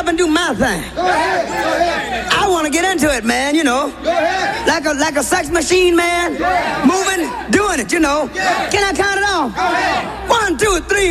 up and do my thing. Go ahead. Go ahead. I want to get into it, man, you know. Go ahead. Like a sex machine, man. Yeah. Moving, doing it, you know. Yeah. Can I count it off? Go ahead. 1, 2, 3,